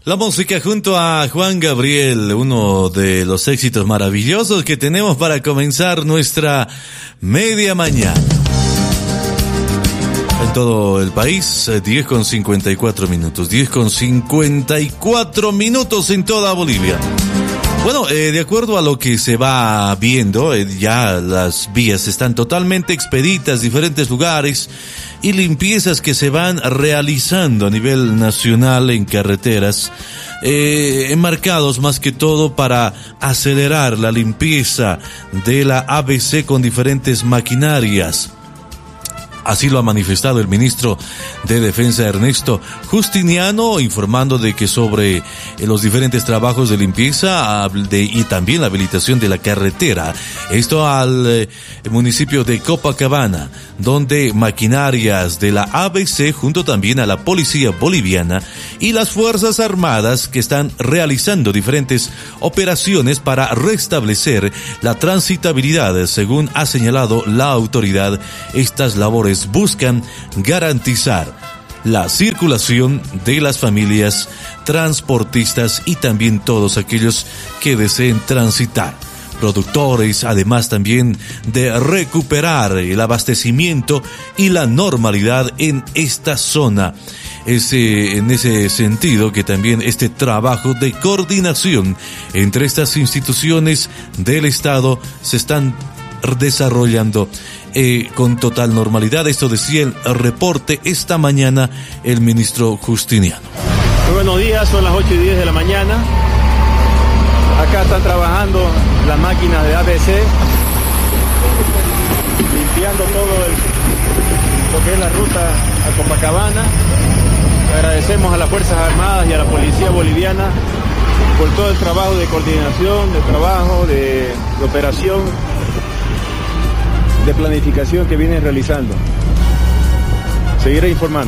La música junto a Juan Gabriel, uno de los éxitos maravillosos que tenemos para comenzar nuestra media mañana. En todo el país, 10:54 minutos, 10:54 minutos en toda Bolivia. Bueno, de acuerdo a lo que se va viendo, ya las vías están totalmente expeditas, diferentes lugares y limpiezas que se van realizando a nivel nacional en carreteras, enmarcados más que todo para acelerar la limpieza de la ABC con diferentes maquinarias. Así lo ha manifestado el ministro de Defensa Ernesto Justiniano, informando de que sobre los diferentes trabajos de limpieza y también la habilitación de la carretera. Esto al municipio de Copacabana, donde maquinarias de la ABC junto también a la policía boliviana y las Fuerzas Armadas que están realizando diferentes operaciones para restablecer la transitabilidad. Según ha señalado la autoridad, estas labores buscan garantizar la circulación de las familias transportistas y también todos aquellos que deseen transitar. Productores, además también de recuperar el abastecimiento y la normalidad en esta zona. En ese sentido que también este trabajo de coordinación entre estas instituciones del Estado se están desarrollando con total normalidad. Esto decía el reporte esta mañana el ministro Justiniano. Muy buenos días, son las 8:10 de la mañana. Acá están trabajando las máquinas de ABC, limpiando todo lo que es la ruta a Copacabana. Agradecemos a las Fuerzas Armadas y a la Policía Boliviana por todo el trabajo de coordinación, de trabajo, de operación, de planificación que vienen realizando. Seguiré informando.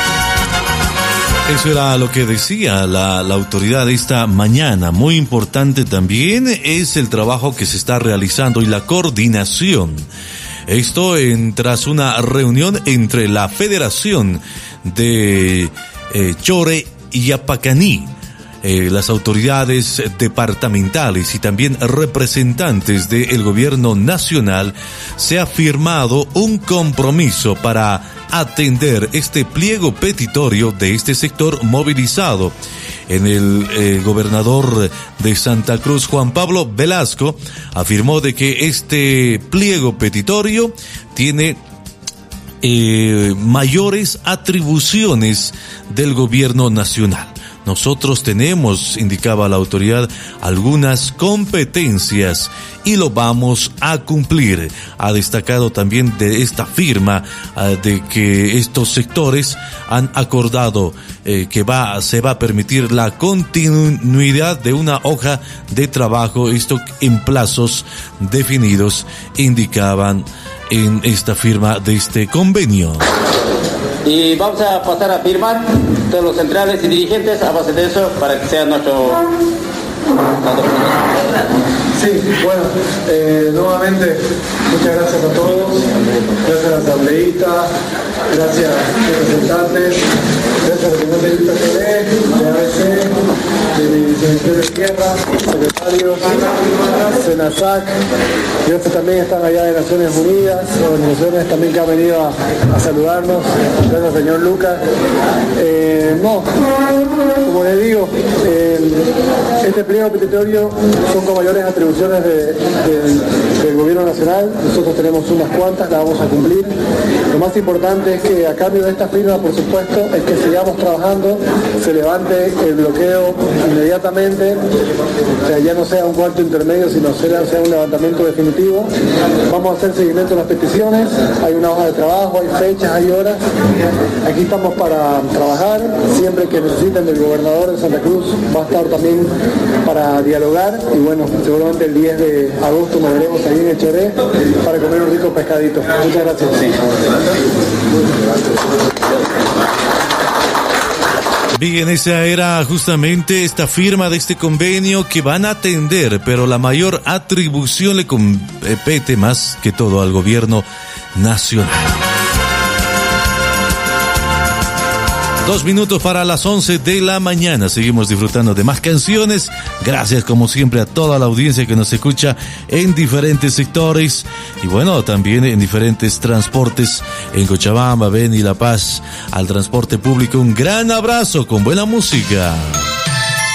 Eso era lo que decía la autoridad esta mañana. Muy importante también es el trabajo que se está realizando y la coordinación. Esto tras una reunión entre la Federación de Chore y Yapacaní, las autoridades departamentales y también representantes del gobierno nacional. Se ha firmado un compromiso para atender este pliego petitorio de este sector movilizado. El gobernador de Santa Cruz, Juan Pablo Velasco, afirmó de que este pliego petitorio tiene mayores atribuciones del gobierno nacional. Nosotros tenemos, indicaba la autoridad, algunas competencias y lo vamos a cumplir. Ha destacado también de esta firma de que estos sectores han acordado que se va a permitir la continuidad de una hoja de trabajo, esto en plazos definidos, indicaban en esta firma de este convenio. Y vamos a pasar a firmar todos los centrales y dirigentes a base de eso para que sea nuestro... Sí, bueno, nuevamente muchas gracias a todos, gracias a la asambleísta, gracias a los representantes, gracias a los representantes de ABC, del Ministerio de Tierra, secretarios, Senasac, y otros también están allá de Naciones Unidas, organizaciones también que han venido a saludarnos, gracias señor Lucas. Como les digo, este pliego petitorio son con mayores atribuciones del gobierno nacional. Nosotros tenemos unas cuantas, las vamos a cumplir. Lo más importante es que a cambio de esta firma, por supuesto, es que sigamos trabajando, se levante el bloqueo inmediatamente, o sea, ya no sea un cuarto intermedio, sino sea un levantamiento definitivo. Vamos a hacer seguimiento de las peticiones, hay una hoja de trabajo, hay fechas, hay horas. Aquí estamos para trabajar, siempre que necesiten del gobernador de Santa Cruz va a estar también para dialogar, y bueno, seguramente el 10 de agosto nos veremos ahí en el Choré para comer un rico pescadito. Muchas gracias. Bien, esa era justamente esta firma de este convenio que van a atender, pero la mayor atribución le compete más que todo al gobierno nacional. 2 minutos para las 11 de la mañana. Seguimos disfrutando de más canciones. Gracias como siempre a toda la audiencia que nos escucha en diferentes sectores. Y bueno, también en diferentes transportes en Cochabamba, Beni, La Paz. Al transporte público un gran abrazo con buena música.